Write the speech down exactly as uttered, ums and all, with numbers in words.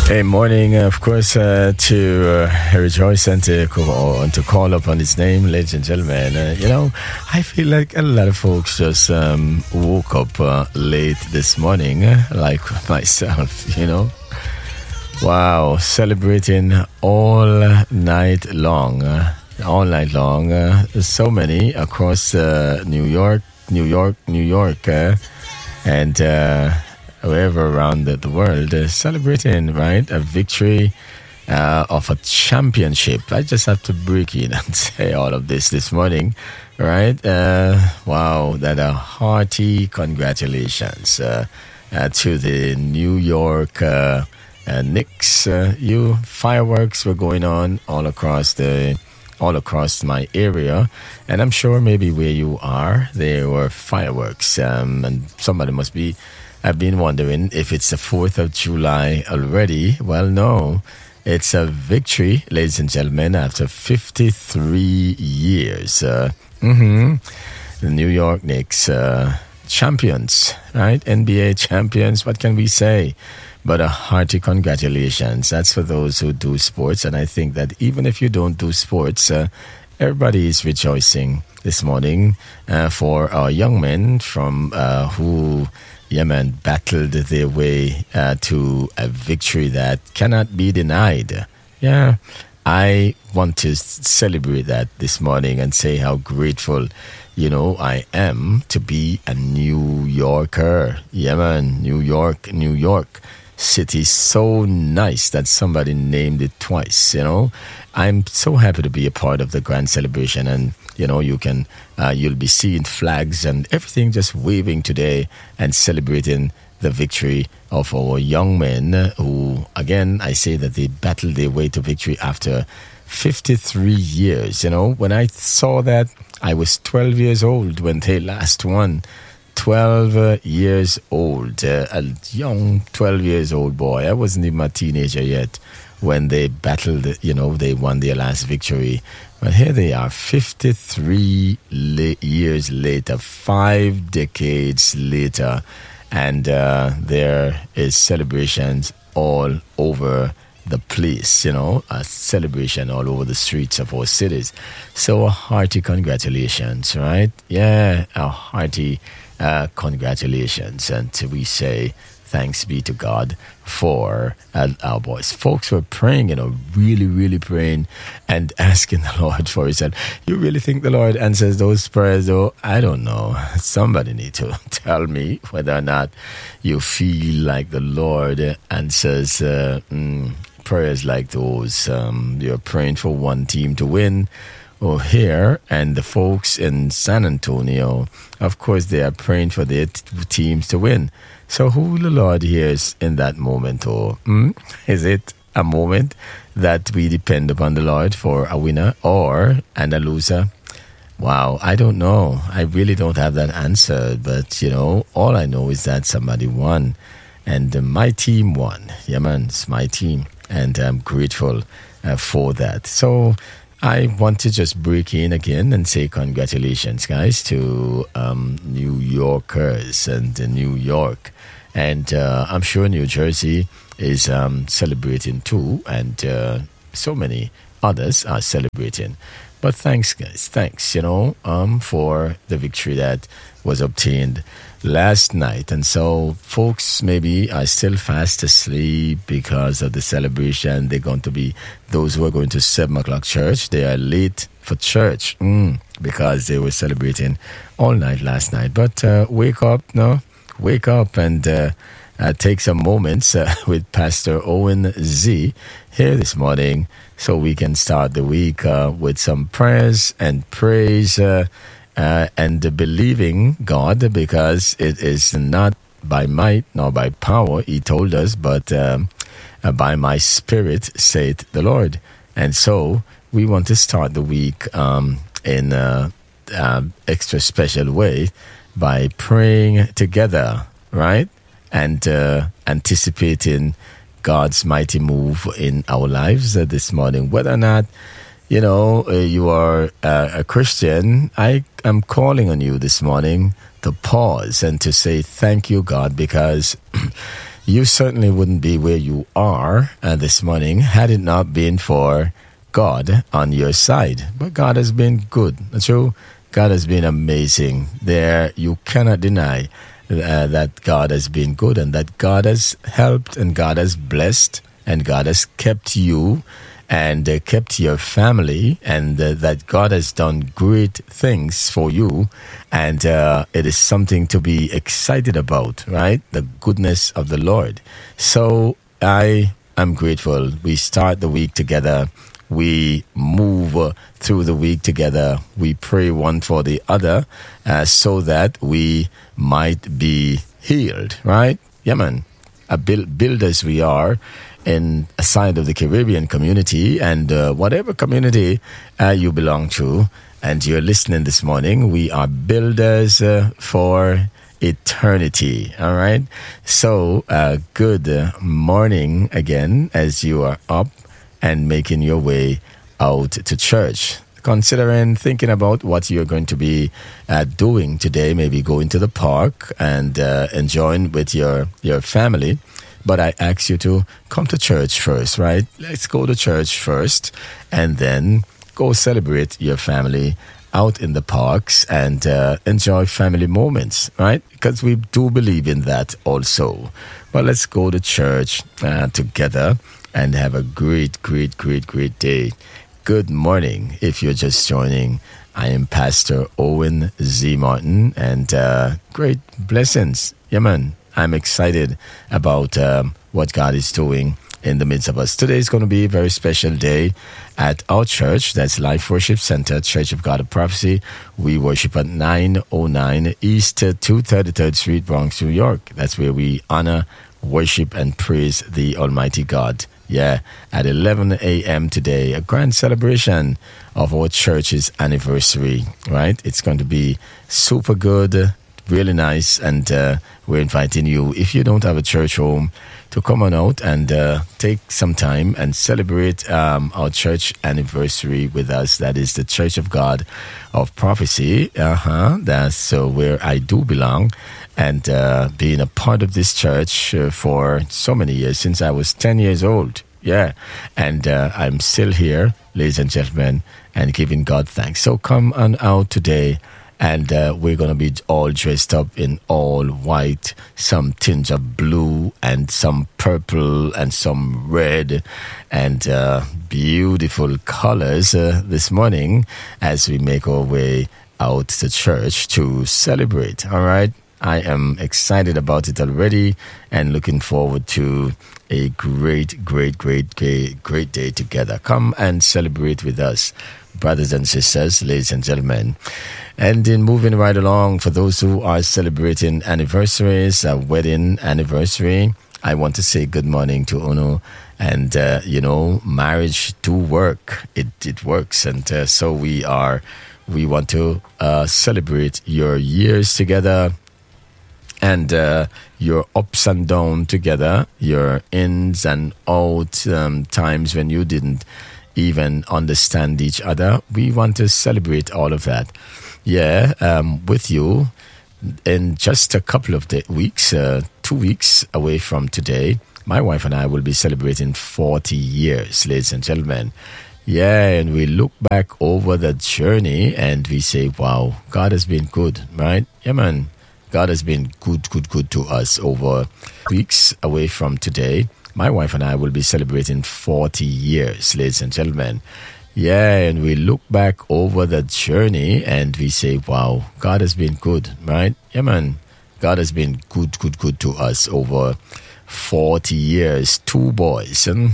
A morning, of course, uh, to uh, rejoice and to, call, and to call upon His name, ladies and gentlemen. Uh, you know, I feel like a lot of folks just um, woke up uh, late this morning, uh, like myself, you know. Wow, celebrating all night long, uh, all night long. Uh, so many across uh, New York, New York, New York, uh, and... Uh, wherever around the, the world, uh, celebrating, right, a victory uh, of a championship. I just have to break in and say all of this this morning, right? Uh, wow, that a hearty congratulations uh, uh, to the New York uh, uh, Knicks. Uh, you fireworks were going on all across the. all across my area, and I'm sure maybe where you are, there were fireworks, um, and somebody must be I've been wondering if it's the fourth of July already. Well, no, it's a victory, ladies and gentlemen, after fifty-three years. Uh, mm-hmm. The New York Knicks, uh, champions, right? N B A champions, what can we say? But a hearty congratulations. That's for those who do sports. And I think that even if you don't do sports, uh, everybody is rejoicing this morning uh, for our young men from uh, who... Yeah, man, battled their way uh, to a victory that cannot be denied. Yeah, I want to celebrate that this morning and say how grateful, you know, I am to be a New Yorker. Yeah, man, New York, New York City, so nice that somebody named it twice, you know. I'm so happy to be a part of the grand celebration, and you know, you can, uh, you'll be seeing flags and everything just waving today and celebrating the victory of our young men who, again, I say that they battled their way to victory after fifty-three years. You know, when I saw that, I was twelve years old when they last won. twelve uh, years old, uh, a young twelve years old boy. I wasn't even a teenager yet when they battled, you know, they won their last victory. But here they are, fifty-three la- years later, five decades later, and uh, there is celebrations all over the place, you know, a celebration all over the streets of our cities. So a hearty congratulations, right? Yeah, a hearty uh, congratulations. And we say, thanks be to God for uh, our boys. Folks were praying, you know, really, really praying and asking the Lord for His help. You really think the Lord answers those prayers, though? I don't know. Somebody need to tell me whether or not you feel like the Lord answers uh, mm, prayers like those. Um, you're praying for one team to win. Oh, here, and the folks in San Antonio, of course, they are praying for their t- teams to win. So who the Lord hears in that moment? Or hmm? Is it a moment that we depend upon the Lord for a winner or and a loser? Wow, I don't know. I really don't have that answer. But, you know, all I know is that somebody won. And uh, my team won. Yeah, man, it's my team. And I'm grateful uh, for that. So I want to just break in again and say congratulations, guys, to um, New Yorkers and uh, New York. And uh, I'm sure New Jersey is um, celebrating too, and uh, so many others are celebrating. But thanks, guys, thanks, you know, um, for the victory that was obtained last night. And so folks maybe are still fast asleep because of the celebration. They're going to be, those who are going to seven o'clock church, they are late for church mm, because they were celebrating all night last night. But uh, wake up, no? Wake up and uh, uh, take some moments uh, with Pastor Owen Z here this morning so we can start the week uh, with some prayers and praise uh, uh, and believing God, because it is not by might nor by power, He told us, but um, uh, by my Spirit, saith the Lord. And so we want to start the week um, in an uh, extra special way by praying together, right? And uh, anticipating God's mighty move in our lives uh, this morning. Whether or not, you know, uh, you are uh, a Christian, I am calling on you this morning to pause and to say, thank you, God, because you certainly wouldn't be where you are uh, this morning had it not been for God on your side. But God has been good. True, God has been amazing. There, you cannot deny uh, that God has been good and that God has helped and God has blessed and God has kept you and uh, kept your family, and uh, that God has done great things for you, and uh, it is something to be excited about, right? The goodness of the Lord. So I am grateful. We start the week together. We move uh, through the week together. We pray one for the other uh, so that we might be healed, right? Yeah, man. A build- builders we are in a side of the Caribbean community, and uh, whatever community uh, you belong to, and you're listening this morning, we are builders uh, for eternity. All right. So, uh, good morning again as you are up and making your way out to church. Considering, thinking about what you're going to be uh, doing today, maybe going to the park and uh, enjoying with your, your family. But I ask you to come to church first, right? Let's go to church first and then go celebrate your family out in the parks and uh, enjoy family moments, right? Because we do believe in that also. But let's go to church uh, together and have a great, great, great, great day. Good morning. If you're just joining, I am Pastor Owen Z. Martin, and uh, great blessings. Yeah, man. I'm excited about um, what God is doing in the midst of us. Today is going to be a very special day at our church. That's Life Worship Center, Church of God of Prophecy. We worship at nine oh nine East two hundred thirty-third Street, Bronx, New York. That's where we honor, worship, and praise the Almighty God. Yeah, at eleven a.m. today, a grand celebration of our church's anniversary, right? It's going to be super good. Really nice, and uh, we're inviting you, if you don't have a church home, to come on out and uh, take some time and celebrate um, our church anniversary with us. That is the Church of God of Prophecy. Uh-huh. That's uh, where I do belong, and uh, being a part of this church uh, for so many years, since I was ten years old. Yeah, and uh, I'm still here, ladies and gentlemen, and giving God thanks. So come on out today. And uh, we're going to be all dressed up in all white, some tinge of blue and some purple and some red and uh, beautiful colors uh, this morning as we make our way out to church to celebrate. All right. I am excited about it already and looking forward to a great, great, great, great, great day together. Come and celebrate with us, brothers and sisters, ladies and gentlemen. And in moving right along, for those who are celebrating anniversaries, a wedding anniversary, I want to say good morning to Uno. And, uh, you know, marriage do work. It, it works. And uh, so we are, we want to uh, celebrate your years together and uh, your ups and downs together, your ins and outs, um, times when you didn't even understand each other. We want to celebrate all of that. Yeah, um, with you in just a couple of day- weeks, uh, two weeks away from today, my wife and I will be celebrating forty years, ladies and gentlemen. Yeah, and we look back over the journey and we say, wow, God has been good, right? Yeah, man. God has been good, good, good to us over weeks away from today. My wife and I will be celebrating forty years, ladies and gentlemen. Yeah, and we look back over the journey and we say, wow, God has been good, right? Yeah, man. God has been good, good, good to us over forty years. Two boys. And